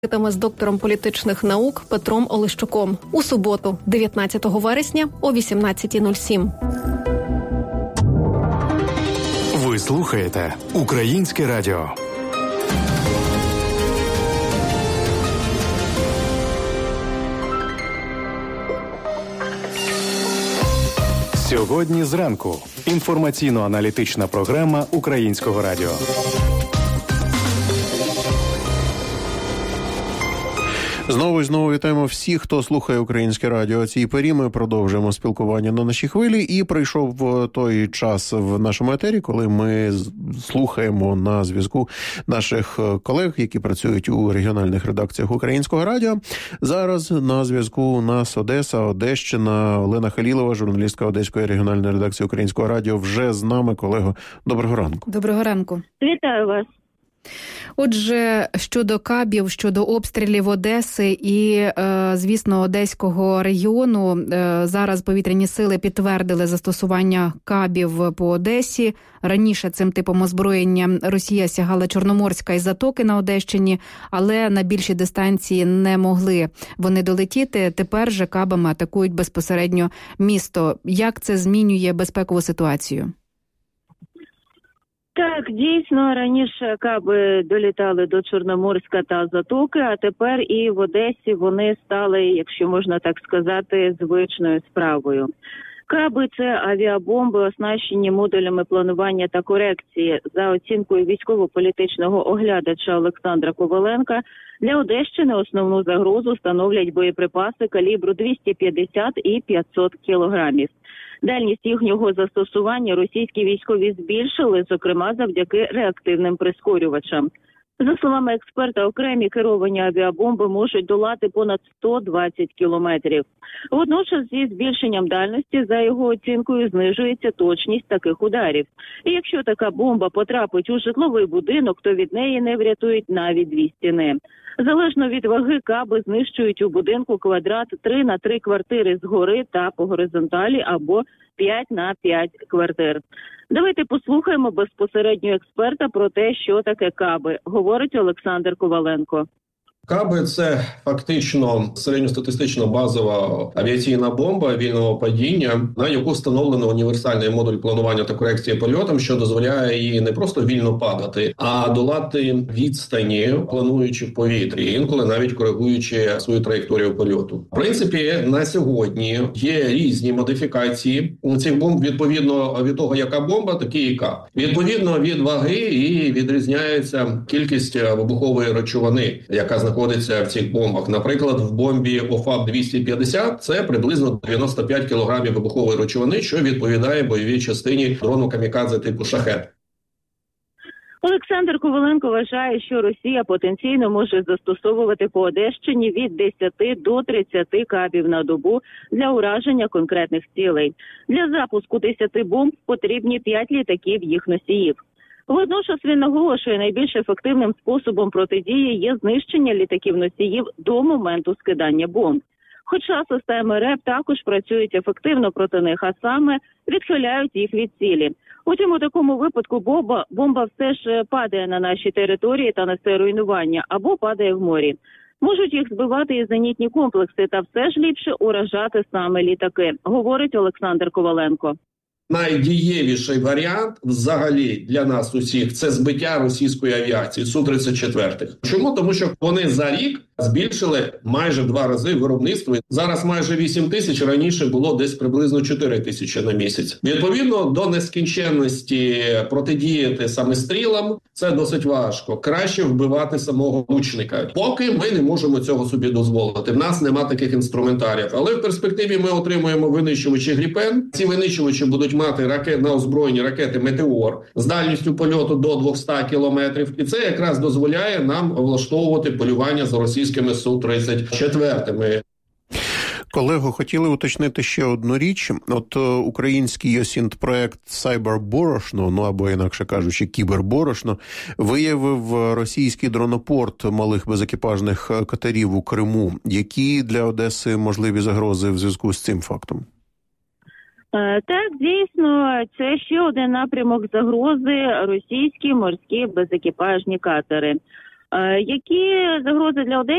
З доктором політичних наук Петром Олещуком у суботу, 19 вересня о 18:07. Ви слухаєте Українське радіо. Сьогодні зранку. Інформаційно-аналітична програма Українського радіо. Знову вітаємо всіх, хто слухає Українське радіо. О цій порі ми продовжуємо спілкування на нашій хвилі. І прийшов той час в нашому етері, коли ми слухаємо на зв'язку наших колег, які працюють у регіональних редакціях Українського радіо. Зараз на зв'язку у нас Одеса, Одещина. Олена Халілова, журналістка Одеської регіональної редакції Українського радіо, вже з нами. Колего, доброго ранку. Доброго ранку. Вітаю вас. Отже, щодо кабів, щодо обстрілів Одеси і, звісно, Одеського регіону, зараз повітряні сили підтвердили застосування кабів по Одесі. Раніше цим типом озброєння Росія сягала Чорноморська і Затоки на Одещині, але на більші дистанції не могли вони долетіти. Тепер же кабами атакують безпосередньо місто. Як це змінює безпекову ситуацію? Так, дійсно, раніше каби долітали до Чорноморська та Затоки, а тепер і в Одесі вони стали, якщо можна так сказати, звичною справою. Каби – це авіабомби, оснащені модулями планування та корекції. За оцінкою військово-політичного оглядача Олександра Коваленка, для Одещини основну загрозу становлять боєприпаси калібру 250 і 500 кілограмів. Дальність їхнього застосування російські військові збільшили, зокрема завдяки реактивним прискорювачам. За словами експерта, окремі керовані авіабомби можуть долати понад 120 кілометрів. Водночас зі збільшенням дальності, за його оцінкою, знижується точність таких ударів. І якщо така бомба потрапить у житловий будинок, то від неї не врятують навіть дві стіни. Залежно від ваги, каби знищують у будинку квадрат 3 на 3 квартири згори та по горизонталі або 5 на 5 квартир. Давайте послухаємо безпосередньо експерта про те, що таке каби, говорить Олександр Коваленко. Каби – це фактично середньостатистична базова авіаційна бомба вільного падіння, на яку встановлено універсальний модуль планування та корекції польотом, що дозволяє їй не просто вільно падати, а долати відстані, плануючи в повітрі, інколи навіть коригуючи свою траєкторію польоту. В принципі, на сьогодні є різні модифікації цих бомб, відповідно від того, яка бомба, такий і каб. Відповідно від ваги і відрізняється кількість вибухової речовини, яка знаходиться в цих бомбах. Наприклад, в бомбі ОФАБ-250 це приблизно 95 кілограмів вибухової речовини, що відповідає бойовій частині дрону камікадзе типу «Шахед». Олександр Коваленко вважає, що Росія потенційно може застосовувати по Одещині від 10 до 30 кабів на добу для ураження конкретних цілей. Для запуску 10 бомб потрібні 5 літаків їх носіїв. Водночас він наголошує, найбільш ефективним способом протидії є знищення літаків-носіїв до моменту скидання бомб. Хоча системи РЕП також працюють ефективно проти них, а саме відхиляють їх від цілі. Утім, у такому випадку бомба все ж падає на нашій території та несе руйнування, або падає в морі. Можуть їх збивати і зенітні комплекси, та все ж ліпше уражати саме літаки, говорить Олександр Коваленко. Найдієвіший варіант взагалі для нас усіх – це збиття російської авіації Су-34. Чому? Тому що вони за рік збільшили майже 2 рази виробництво. Зараз майже 8 тисяч, раніше було десь приблизно 4 тисячі на місяць. Відповідно, до нескінченності протидіяти самострілам – це досить важко. Краще вбивати самого лучника. Поки ми не можемо цього собі дозволити. В нас нема таких інструментарів. Але в перспективі ми отримуємо винищувачі «Гріпен». Ці винищувачі будуть мати на озброєнні ракети «Метеор» з дальністю польоту до 200 кілометрів. І це якраз дозволяє нам влаштовувати полювання за російськими Су-34. Колего, хотіли уточнити ще одну річ. От український ОСІНТ-проект «Сайберборошно», або, інакше кажучи, «Кіберборошно», виявив російський дронопорт малих безекіпажних катерів у Криму. Які для Одеси можливі загрози в зв'язку з цим фактом? Так, дійсно, це ще один напрямок загрози – російські морські безекіпажні катери. Які загрози для Одеси?